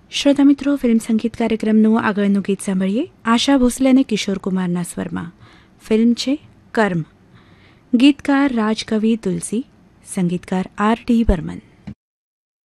શ્રોતા મિત્રો, ફિલ્મ સંગીત કાર્યક્રમનું આગળનું ગીત સાંભળીએ. આશા ભોસલે અને કિશોર કુમારના સ્વરમાં. ફિલ્મ છે કર્મ. ગીતકાર રાજકવિ તુલસી, સંગીતકાર R.D. બર્મન.